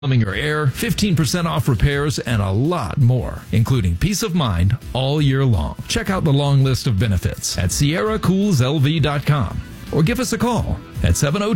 Plumbing or air, 15% off repairs, and a lot more, including peace of mind all year long. Check out the long list of benefits at SierraCoolsLV.com or give us a call at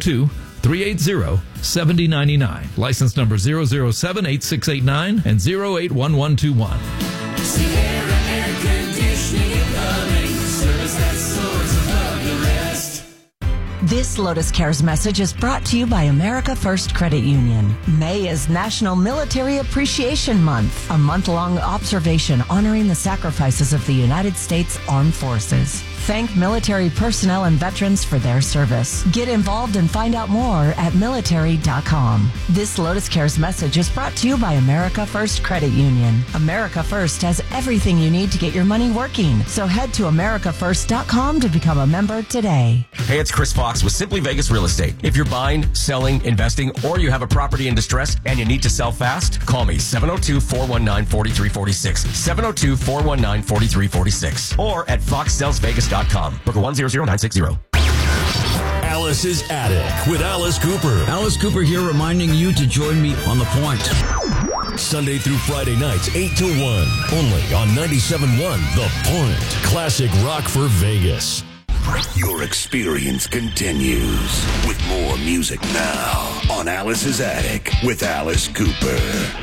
702-380-7099. License number 0078689 and 081121. Sierra Air Conditioning and Plumbing, service that soars above the rest. This Lotus Cares message is brought to you by America First Credit Union. May is National Military Appreciation Month, a month-long observation honoring the sacrifices of the United States Armed Forces. Thank military personnel and veterans for their service. Get involved and find out more at military.com. This Lotus Cares message is brought to you by America First Credit Union. America First has everything you need to get your money working. So head to americafirst.com to become a member today. Hey, it's Chris Fox with Simply Vegas Real Estate. If you're buying, selling, investing, or you have a property in distress and you need to sell fast, call me 702-419-4346. 702-419-4346. Or at foxsellsvegas.com. Booker 100960. Alice's Attic with Alice Cooper. Alice Cooper here reminding you to join me on The Point. Sunday through Friday nights, 8 to 1. Only on 97.1 The Point. Classic rock for Vegas. Your experience continues with more music now on Alice's Attic with Alice Cooper.